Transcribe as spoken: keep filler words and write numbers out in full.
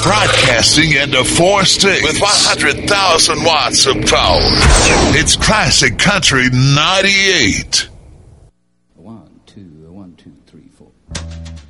Broadcasting into four states with one hundred thousand watts of power. It's Classic Country ninety-eight.